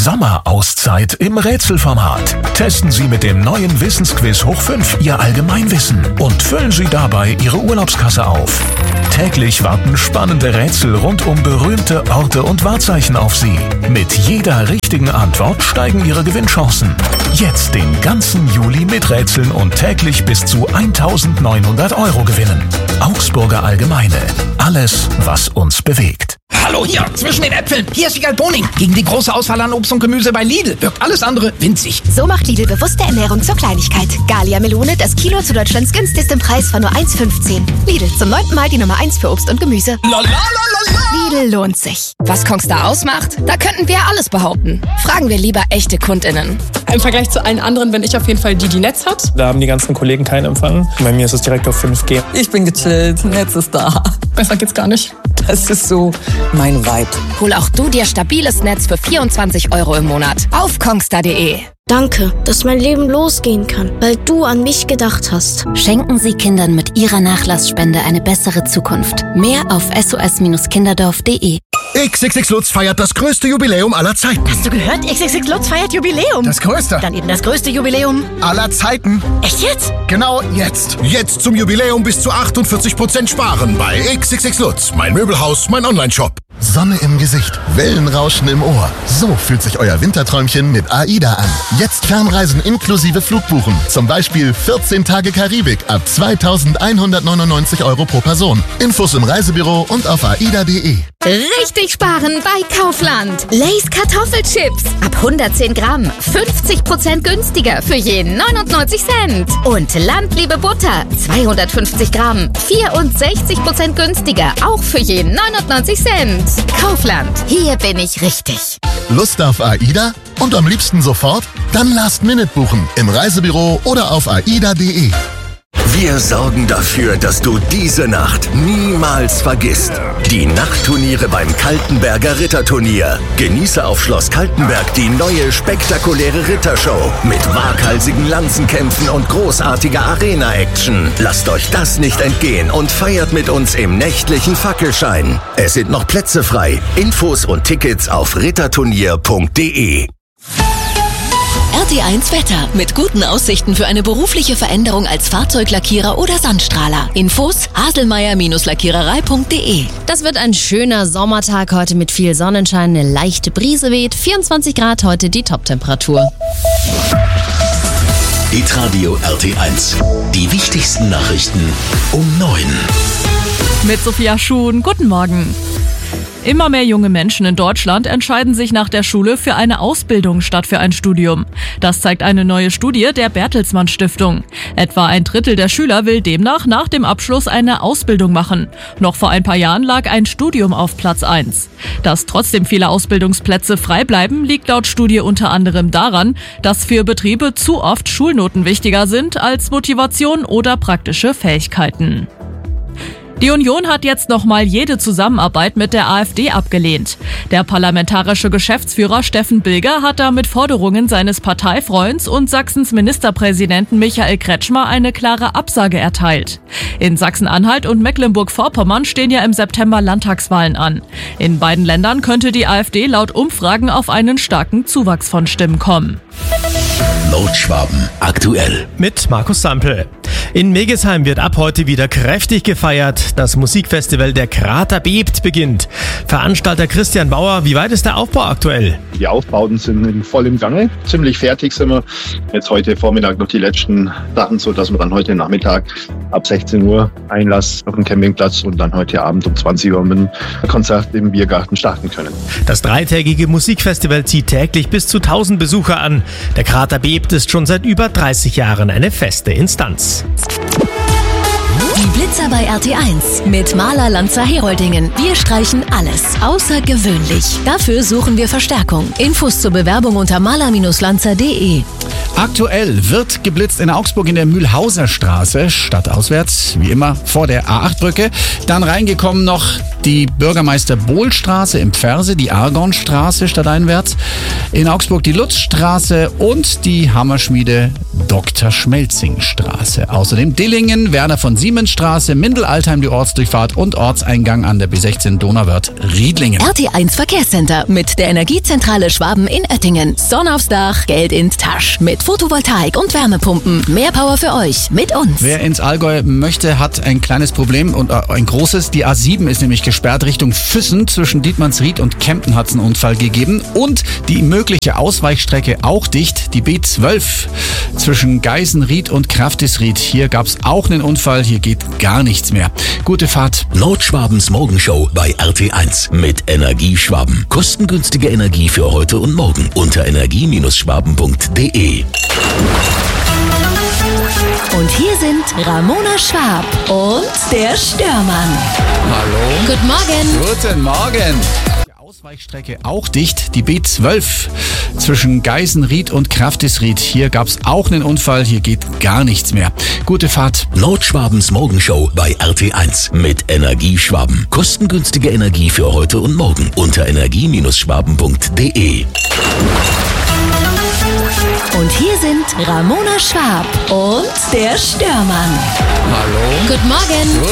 Sommerauszeit im Rätselformat. Testen Sie mit dem neuen Wissensquiz Hoch 5 Ihr Allgemeinwissen und füllen Sie dabei Ihre Urlaubskasse auf. Täglich warten spannende Rätsel rund um berühmte Orte und Wahrzeichen auf Sie. Mit jeder richtigen Antwort steigen Ihre Gewinnchancen. Jetzt den ganzen Juli mit Rätseln und täglich bis zu 1.900 € gewinnen. Augsburger Allgemeine. Alles, was uns bewegt. Hallo hier, zwischen den Äpfeln. Hier ist Wiegald Boning. Gegen die große Auswahl an Obst und Gemüse bei Lidl wirkt alles andere winzig. So macht Lidl bewusste Ernährung zur Kleinigkeit. Gallia Melone, das Kilo zu Deutschlands günstigsten Preis von nur 1,15. Lidl, zum 9. Mal die Nummer 1 für Obst und Gemüse. Lidl lohnt sich. Was Kongstar ausmacht? Da könnten wir alles behaupten. Fragen wir lieber echte KundInnen. Im Vergleich zu allen anderen bin ich auf jeden Fall die Netz hat. Da haben die ganzen Kollegen keinen Empfang. Bei mir ist es direkt auf 5G. Ich bin gechillt, Netz ist da. Besser geht's gar nicht. Das ist so mein Vibe. Hol auch du dir stabiles Netz für 24 € im Monat auf kongstar.de. Danke, dass mein Leben losgehen kann, weil du an mich gedacht hast. Schenken Sie Kindern mit Ihrer Nachlassspende eine bessere Zukunft. Mehr auf sos-kinderdorf.de. XXX Lutz feiert das größte Jubiläum aller Zeiten. Hast du gehört? XXX Lutz feiert Jubiläum. Das größte. Dann eben das größte Jubiläum aller Zeiten. Echt jetzt? Genau jetzt. Jetzt zum Jubiläum bis zu 48% sparen bei XXX Lutz. Mein Möbelhaus, mein Onlineshop. Sonne im Gesicht, Wellenrauschen im Ohr. So fühlt sich euer Winterträumchen mit AIDA an. Jetzt Fernreisen inklusive Flugbuchen. Zum Beispiel 14 Tage Karibik ab 2.199 € pro Person. Infos im Reisebüro und auf aida.de. Richtig sparen bei Kaufland. Lay's Kartoffelchips. Ab 110 Gramm. 50% günstiger für je 99 Cent. Und Landliebe Butter. 250 Gramm. 64% günstiger. Auch für je 99 Cent. Kaufland. Hier bin ich richtig. Lust auf AIDA? Und am liebsten sofort? Dann Last Minute buchen. Im Reisebüro oder auf aida.de. Wir sorgen dafür, dass du diese Nacht niemals vergisst. Die Nachtturniere beim Kaltenberger Ritterturnier. Genieße auf Schloss Kaltenberg die neue spektakuläre Rittershow mit waghalsigen Lanzenkämpfen und großartiger Arena-Action. Lasst euch das nicht entgehen und feiert mit uns im nächtlichen Fackelschein. Es sind noch Plätze frei. Infos und Tickets auf ritterturnier.de. RT1 Wetter. Mit guten Aussichten für eine berufliche Veränderung als Fahrzeuglackierer oder Sandstrahler. Infos haselmeier-lackiererei.de. Das wird ein schöner Sommertag heute mit viel Sonnenschein. Eine leichte Brise weht. 24 Grad heute die Toptemperatur. Hitradio RT1. Die wichtigsten Nachrichten um 9. Mit Sophia Schuhn. Guten Morgen. Immer mehr junge Menschen in Deutschland entscheiden sich nach der Schule für eine Ausbildung statt für ein Studium. Das zeigt eine neue Studie der Bertelsmann Stiftung. Etwa ein Drittel der Schüler will demnach nach dem Abschluss eine Ausbildung machen. Noch vor ein paar Jahren lag ein Studium auf Platz 1. Dass trotzdem viele Ausbildungsplätze frei bleiben, liegt laut Studie unter anderem daran, dass für Betriebe zu oft Schulnoten wichtiger sind als Motivation oder praktische Fähigkeiten. Die Union hat jetzt nochmal jede Zusammenarbeit mit der AfD abgelehnt. Der parlamentarische Geschäftsführer Steffen Bilger hat damit Forderungen seines Parteifreunds und Sachsens Ministerpräsidenten Michael Kretschmer eine klare Absage erteilt. In Sachsen-Anhalt und Mecklenburg-Vorpommern stehen ja im September Landtagswahlen an. In beiden Ländern könnte die AfD laut Umfragen auf einen starken Zuwachs von Stimmen kommen. Nordschwaben aktuell. Mit Markus Sampel. In Megesheim wird ab heute wieder kräftig gefeiert. Das Musikfestival Der Krater bebt beginnt. Veranstalter Christian Bauer, wie weit ist der Aufbau aktuell? Die Aufbauten sind in vollem Gange. Ziemlich fertig sind wir. Jetzt heute Vormittag noch die letzten Sachen, sodass wir dann heute Nachmittag ab 16 Uhr Einlass auf dem Campingplatz und dann heute Abend um 20 Uhr mit dem Konzert im Biergarten starten können. Das dreitägige Musikfestival zieht täglich bis zu 1000 Besucher an. Der Krater bebt ist schon seit über 30 Jahren eine feste Instanz. Die Blitzer bei RT1 mit Maler Lanzer Heroldingen. Wir streichen alles außergewöhnlich. Dafür suchen wir Verstärkung. Infos zur Bewerbung unter maler-lanzer.de. Aktuell wird geblitzt in Augsburg in der Mühlhauser Straße, stadtauswärts, wie immer vor der A8-Brücke. Dann reingekommen noch die Bürgermeister-Bohl-Straße im Pferse, die Argonstraße stadteinwärts, in Augsburg die Lutzstraße und die Hammerschmiede Dr. Schmelzing-Straße. Außerdem Dillingen, Werner von Siemens Straße, Mindel-Altheim die Ortsdurchfahrt und Ortseingang an der B16 Donauwörth-Riedlingen. RT1 Verkehrscenter mit der Energiezentrale Schwaben in Oettingen. Sonne aufs Dach, Geld ins Tasch. Mit Photovoltaik und Wärmepumpen. Mehr Power für euch mit uns. Wer ins Allgäu möchte, hat ein kleines Problem und ein großes. Die A7 ist nämlich gesperrt Richtung Füssen. Zwischen Dietmannsried und Kempten hat es einen Unfall gegeben. Und die mögliche Ausweichstrecke auch dicht. Die B12 zwischen Geisenried und Kraftisried. Hier gab es auch einen Unfall. Hier geht gar nichts mehr. Gute Fahrt. Nordschwabens Morgenshow bei RT1 mit Energie Schwaben. Kostengünstige Energie für heute und morgen unter energie-schwaben.de. Und hier sind Ramona Schwab und der Störmann. Hallo. Guten Morgen. Guten Morgen. Ausweichstrecke auch dicht. Die B12 zwischen Geisenried und Kraftisried. Hier gab es auch einen Unfall. Hier geht gar nichts mehr. Gute Fahrt. Nordschwabens Morgenshow bei RT1 mit Energie Schwaben. Kostengünstige Energie für heute und morgen unter energie-schwaben.de. Und hier sind Ramona Schwab und der Störmann. Hallo. Guten Morgen.